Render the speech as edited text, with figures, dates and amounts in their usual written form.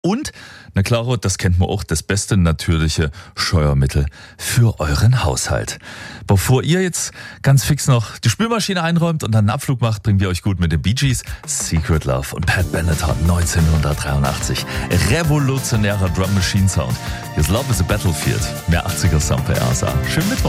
Und, na klar, das kennt man auch, das beste natürliche Scheuermittel für euren Haushalt. Bevor ihr jetzt ganz fix noch die Spülmaschine einräumt und dann einen Abflug macht, bringen wir euch gut mit den Bee Gees, Secret Love und Pat Benatar 1983. Revolutionärer Drum Machine Sound. Hier ist Love is a Battlefield. Mehr 80er Sound bei RSA. Schönen Mittwoch.